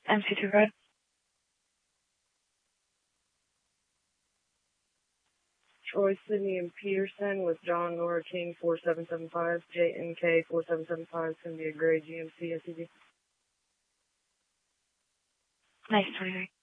MC2 code. Troy, Sydney, and Peterson with John Nora King 4775, JNK 4775, send me a gray GMC SUV. Nice, 23.